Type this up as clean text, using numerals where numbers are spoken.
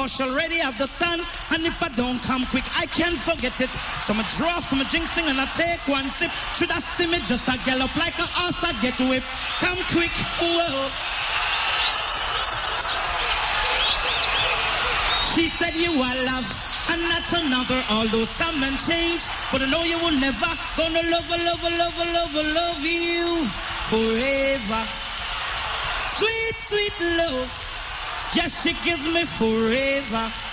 she already have the sun. And if I don't come quick, I can't forget it. So I draw from a jinxing and I take one sip. Should I see me just a gallop like a horse I get whipped? Come quick, whoa. She said you are love and not another, although some men change, but I know you will never gonna love you forever. Sweet, sweet love, yes, she gives me forever.